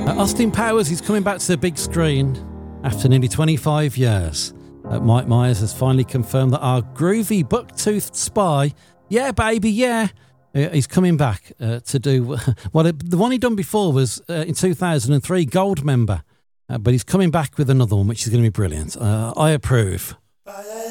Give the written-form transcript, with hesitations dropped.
Austin Powers is coming back to the big screen after nearly 25 years. Mike Myers has finally confirmed that our groovy buck-toothed spy, yeah baby, yeah, he's coming back to do the one he done before was in 2003, Goldmember, but he's coming back with another one which is going to be brilliant. I approve.